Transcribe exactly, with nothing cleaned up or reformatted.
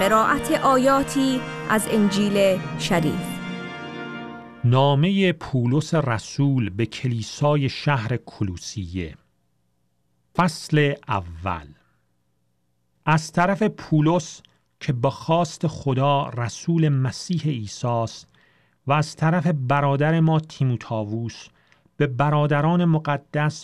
قرائت آیاتی از انجیل شریف. نامه پولس رسول به کلیسای شهر کلوسیه. فصل اول. از طرف پولس که به خواست خدا رسول مسیح عیسی است و از طرف برادر ما تیموتائوس به برادران مقدس